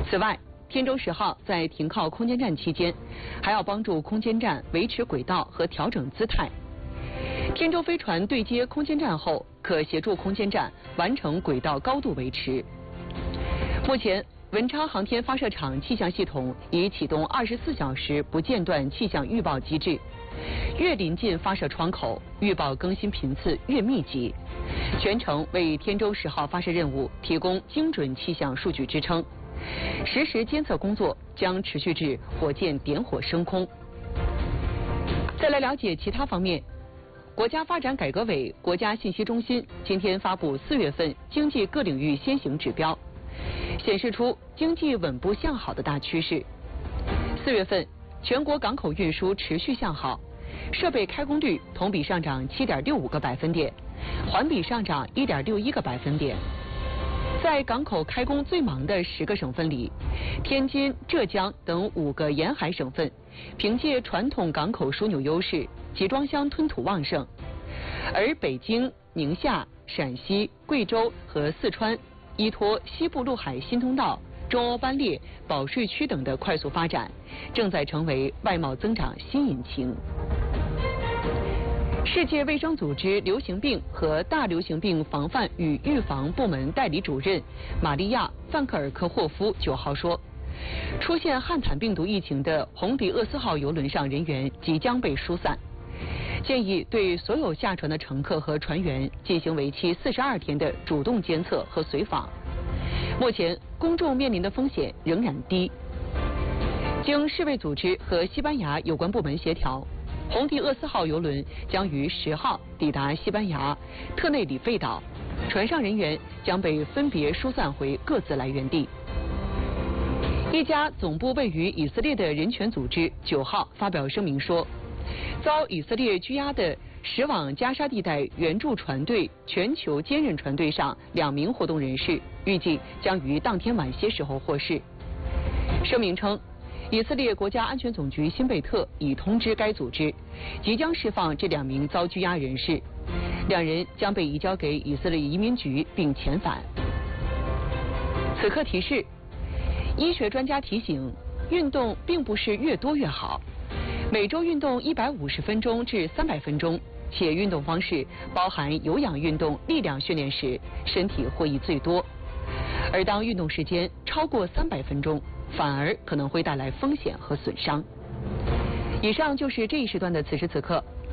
此外，天舟10号在停靠空间站期间，还要帮助空间站维持轨道和调整姿态。天舟飞船对接空间站后，可协助空间站完成轨道高度维持。目前，文昌航天发射场气象系统已启动24小时不间断气象预报机制，越临近发射窗口，预报更新频次越密集，全程为天舟10号发射任务提供精准气象数据支撑。实时监测工作将持续至火箭点火升空。再来了解其他方面，国家发展改革委、国家信息中心今天发布4月份经济各领域先行指标，显示出经济稳步向好的大趋势。4月份，全国港口运输持续向好，设备开工率同比上涨7.65个百分点，环比上涨1.61个百分点。在港口开工最忙的10个省份里，天津、浙江等5个沿海省份凭借传统港口枢纽优势，集装箱吞吐旺盛，而北京、宁夏、陕西、贵州和四川依托西部陆海新通道、中欧班列、保税区等的快速发展，正在成为外贸增长新引擎。世界卫生组织流行病和大流行病防范与预防部门代理主任玛利亚·范克尔科霍夫9号说，出现汉坦病毒疫情的红迪厄斯号邮轮上人员即将被疏散，建议对所有下船的乘客和船员进行为期42天的主动监测和随访。目前，公众面临的风险仍然低。经世卫组织和西班牙有关部门协调，红迪厄斯号邮轮将于10号抵达西班牙特内里费岛，船上人员将被分别疏散回各自来源地。一家总部位于以色列的人权组织9号发表声明说，遭以色列拘押的驶往加沙地带援助船队全球坚韧船队上2名活动人士预计将于当天晚些时候获释。声明称，以色列国家安全总局辛贝特已通知该组织，即将释放这2名遭拘押人士，2人将被移交给以色列移民局并遣返。此刻提示：医学专家提醒，运动并不是越多越好，每周运动150分钟至300分钟，且运动方式包含有氧运动、力量训练时，身体获益最多。而当运动时间超过300分钟，反而可能会带来风险和损伤。以上就是这一时段的此时此刻，